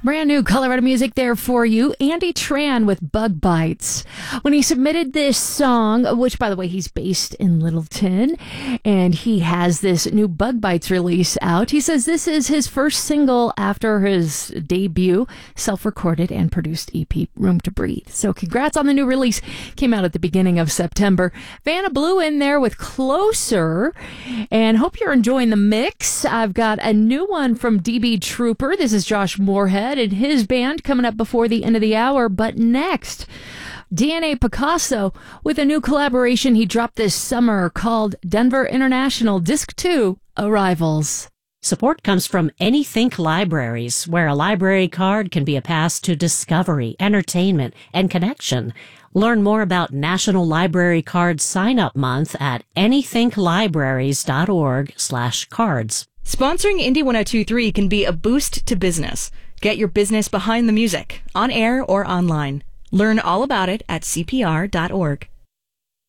Brand new Colorado music there for you. Andy Tran with Bug Bites. When he submitted this song, which, by the way, he's based in Littleton, and he has this new Bug Bites release out. He says this is his first single after his debut, self-recorded and produced EP, Room to Breathe. So congrats on the new release. Came out at the beginning of September. Vanna Blue in there with Closer, and hope you're enjoying the mix. I've got a new one from DB Trooper. This is Josh Moorhead and his band coming up before the end of the hour. But next, DNA Picasso with a new collaboration he dropped this summer called Denver International Disc 2 Arrivals. Support comes from Anythink Libraries, where a library card can be a pass to discovery, entertainment, and connection. Learn more about National Library Card Sign-Up Month at anythinklibraries.org/cards. Sponsoring Indie 102.3 can be a boost to business. Get your business behind the music, on air or online. Learn all about it at cpr.org.